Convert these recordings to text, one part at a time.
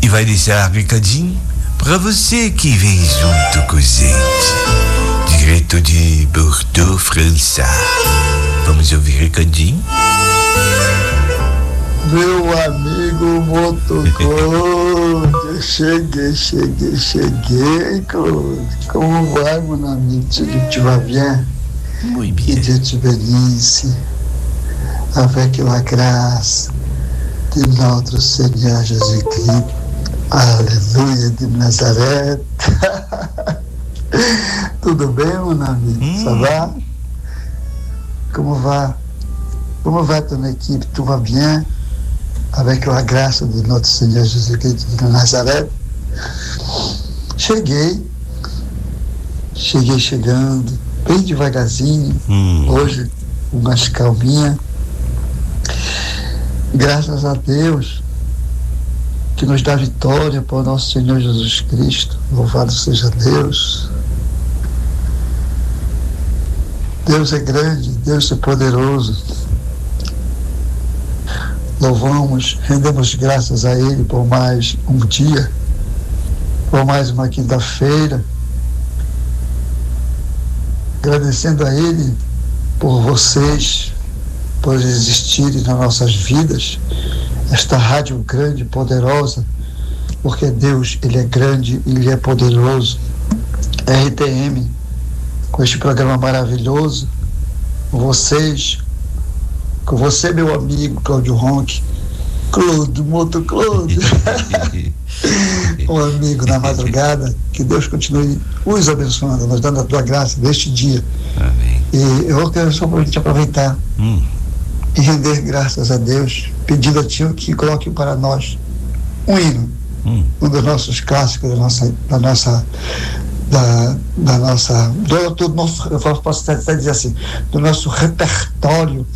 e vai deixar recadinho pra você que vem junto com a gente, direto de Bordeaux, França. Vamos ouvir recadinho? Meu amigo Motoclone, cheguei, Claude. Como vai, mon ami? Tu vas bien? Muito bem. Que Dieu te bénisse, avec la grâce de notre Seigneur Jésus-Christ. Aleluia de Nazaré. Tudo bem, mon ami? Ça va? Comment va ton équipe? Tout va bien? Avec la grâce de notre Seigneur Jésus-Christ de Nazaré. Chegando, bem devagarzinho, hoje mais calminha. Graças a Deus que nos dá vitória por nosso Senhor Jesus Cristo. Louvado seja Deus. Deus é grande, Deus é poderoso. Louvamos, rendemos graças a Ele por mais um dia, por mais uma quinta-feira, agradecendo a Ele por vocês, por existirem nas nossas vidas, esta rádio grande, poderosa, porque Deus, Ele é grande, Ele é poderoso. RTM, com este programa maravilhoso, com você, meu amigo Cláudio Ronque, Claude, Motoclone, um amigo na madrugada, que Deus continue os abençoando, nos dando a tua graça neste dia. Amém. E eu quero só para a gente aproveitar e render graças a Deus, pedindo a Ti que coloque para nós um hino, um dos nossos clássicos, eu posso até dizer assim, do nosso repertório,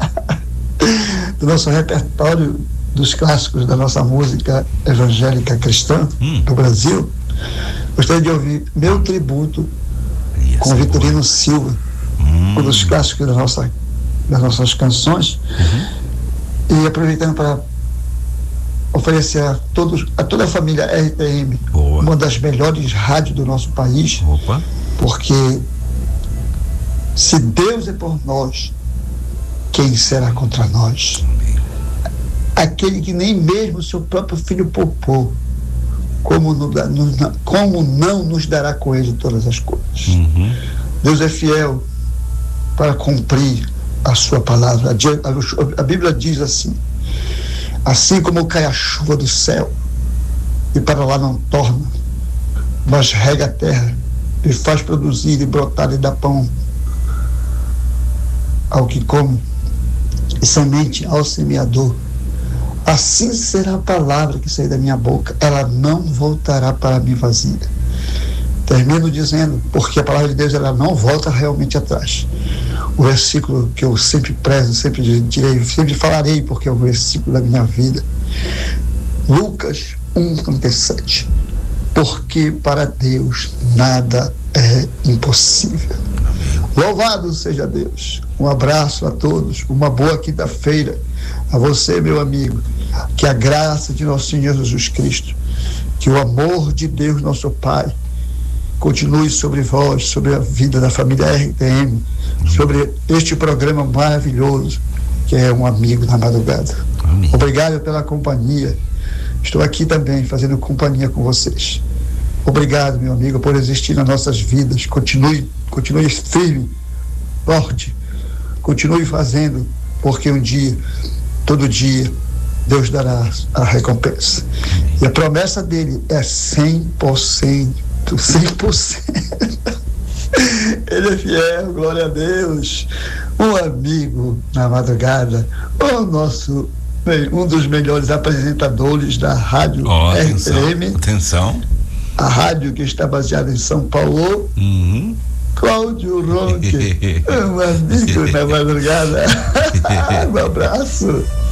dos clássicos da nossa música evangélica cristã do Brasil. Gostaria de ouvir Meu Tributo com Vitorino Silva, um dos clássicos das nossas canções, e aproveitando para oferecer a toda a família RTM, uma das melhores rádios do nosso país. Porque se Deus é por nós, quem será contra nós? Aquele que nem mesmo seu próprio filho poupou, como não nos dará com ele todas as coisas? Deus é fiel para cumprir a sua palavra. A Bíblia diz assim como cai a chuva do céu e para lá não torna, mas rega a terra e faz produzir e brotar e dar pão ao que come e semente ao semeador, assim será a palavra que sair da minha boca, ela não voltará para mim vazia. Termino dizendo, porque a palavra de Deus, ela não volta realmente atrás. O versículo que eu sempre prezo, sempre direi, sempre falarei, porque é o versículo da minha vida. Lucas 1:37. Porque para Deus nada é impossível. Louvado seja Deus. Um abraço a todos, uma boa quinta-feira a você, meu amigo. Que a graça de nosso Senhor Jesus Cristo, que o amor de Deus, nosso Pai, continue sobre vós, sobre a vida da família RTM, sobre este programa maravilhoso que é Um Amigo na Madrugada. Amém. Obrigado pela companhia. Estou aqui também fazendo companhia com vocês. Obrigado, meu amigo, por existir nas nossas vidas. Continue firme, forte, continue fazendo, porque um dia, todo dia, Deus dará a recompensa. E a promessa dele é 100%. Ele é fiel, glória a Deus. Um amigo na madrugada, um dos melhores apresentadores da rádio RTM. Atenção. A rádio que está baseada em São Paulo. Cláudio Ronque, um amigo na madrugada. Um abraço.